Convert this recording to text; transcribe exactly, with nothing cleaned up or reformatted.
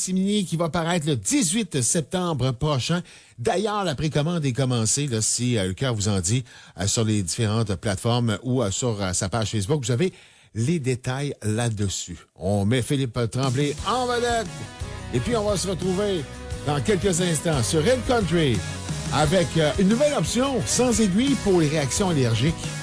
Chicoutimi qui va paraître le dix-huit septembre prochain. D'ailleurs, la précommande est commencée, là, si euh, le cœur vous en dit, euh, sur les différentes plateformes ou euh, sur euh, sa page Facebook. Vous avez les détails là-dessus. On met Philippe Tremblay en vedette. Et puis, on va se retrouver dans quelques instants sur Red Country avec euh, une nouvelle option sans aiguille pour les réactions allergiques.